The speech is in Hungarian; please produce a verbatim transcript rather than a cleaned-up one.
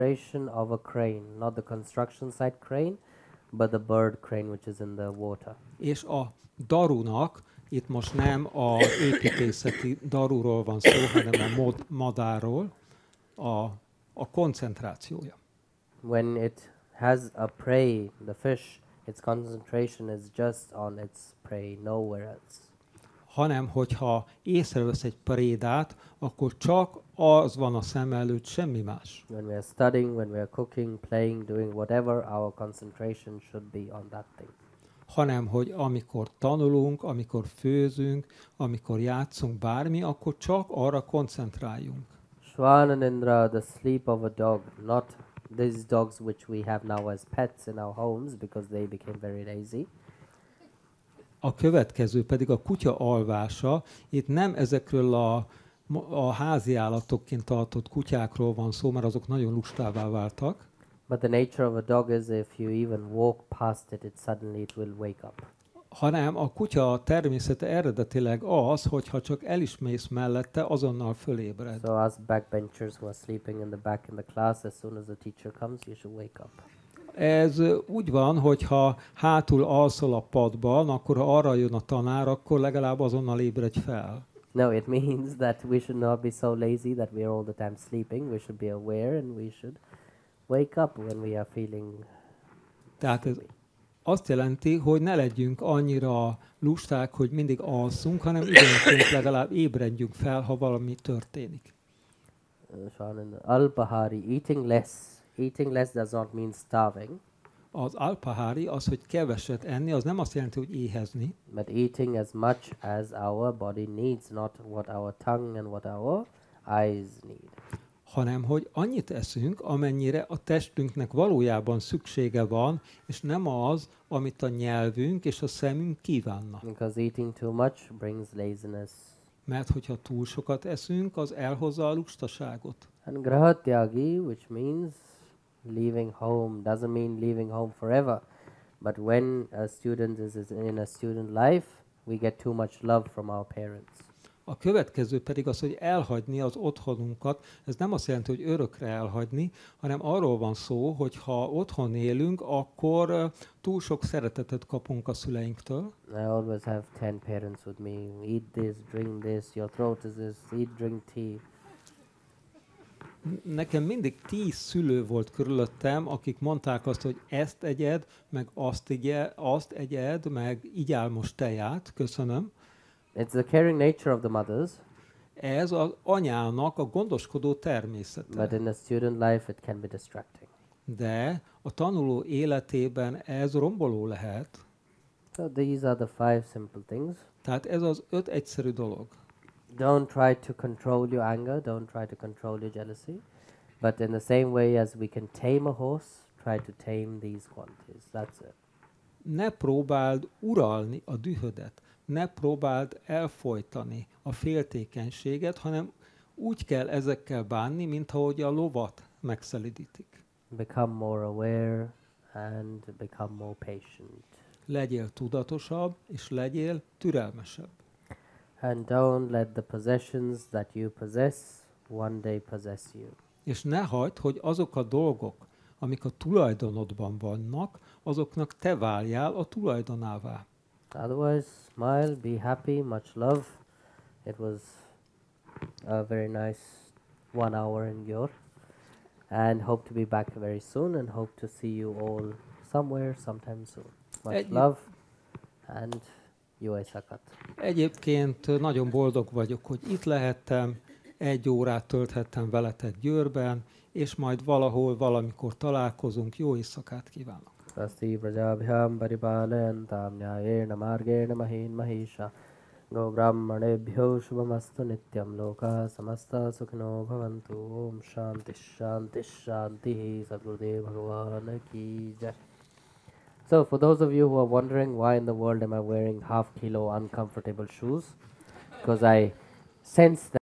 illustration of a crane, not the construction site crane, but the bird crane which is in the water. És a darunak, itt most nem az építészeti daruról van szó, hanem a mod, madárról, a, a koncentrációja. When it has a prey, the fish, its concentration is just on its prey, nowhere else. Hanem, hogyha észrevesz egy prédát, akkor csak az van a szem előtt, semmi más. When we are studying, when we are cooking, playing, doing whatever, our concentration should be on that thing. Hanem, hogy amikor tanulunk, amikor főzünk, amikor játszunk bármi, akkor csak arra koncentráljunk. Shwananindra, the sleep of a dog, not these dogs which we have now as pets in our homes because they became very lazy. A következő pedig a kutya alvása. Itt nem ezekről a, a házi állatokként tartott kutyákról van szó, mert azok nagyon lustává váltak. But the nature of a dog is if you even walk past it, it suddenly it will wake up. Hanem a kutya természete eredetileg az, hogyha csak el is mész mellette, azonnal fölébred. So us backbenchers who are sleeping in the back in the class, as soon as the teacher comes, you should wake up. Ez úgy van, hogyha hátul alszol a padban, akkor ha arra jön a tanár, akkor legalább azonnal ébredj fel. No, it means that we should not be so lazy that we are all the time sleeping. We should be aware and we should wake up when we are feeling. Tehát ez azt jelenti, hogy ne legyünk annyira lusták, hogy mindig alszunk, hanem időnként legalább ébredjünk fel, ha valami történik. Alpahari, eating less. Eating less does not mean starving. Az alpahari, az, hogy keveset enni, az nem azt jelenti, hogy éhezni. But eating as much as our body needs, not what our tongue and what our eyes need. Hanem, hogy annyit eszünk, amennyire a testünknek valójában szüksége van, és nem az, amit a nyelvünk és a szemünk kívánna. Because eating too much brings laziness. Mert hogyha túl sokat eszünk, az elhozza a lustaságot. And grahatyagi, which means leaving home, doesn't mean leaving home forever. But when a student is is in a student life, we get too much love from our parents. A következő pedig az, hogy elhagyni az otthonunkat. Ez nem azt jelenti, hogy örökre elhagyni, hanem arról van szó, hogy ha otthon élünk, akkor uh, túl sok szeretetet kapunk a szüleinktől. I always have ten parents with me. Eat this, drink this, your throat is this, eat, drink tea. Nekem mindig tíz szülő volt körülöttem, akik mondták azt, hogy ezt egyed, meg azt, igye, azt egyed, meg igyál most teját, köszönöm. It's the caring nature of the mothers. Ez az anyának a gondoskodó természete. But in a student life it can be distracting. De a tanuló életében ez romboló lehet. So these are the five simple things. Tehát ez az öt egyszerű dolog. Don't try to control your anger, don't try to control your jealousy. But in the same way as we can tame a horse, try to tame these qualities. That's it. Ne próbáld uralni a dühödet. Ne próbáld elfojtani a féltékenységet, hanem úgy kell ezekkel bánni, mint ahogy a lovat megszelidítik. Become more aware and become more patient. Legyél tudatosabb, és legyél türelmesebb. And don't let the possessions that you possess one day possess you. És ne hagyd, hogy azok a dolgok, amik a tulajdonodban vannak, azoknak te váljál a tulajdonává. Otherwise, smile, be happy, much love. It was a very nice one hour in Gyor. And hope to be back very soon and hope to see you all somewhere sometime soon. Much Egy- love and jó éjszakát. Egyébként nagyon boldog vagyok, hogy itt lehettem, egy órát tölthettem veletek Győrben, és majd valahol, valamikor találkozunk. Jó éjszakát kívánok! Swasti prajabhyam paripalantam nyayena margena mahin mahisha go brahmanebhyo shubhamastu nityam loka samasta sukhino bhavantu om shanti shanti shanti Sadgurudev Bhagavan ki jai. So for those of you who are wondering why in the world am I wearing half kilo uncomfortable shoes, because I sense that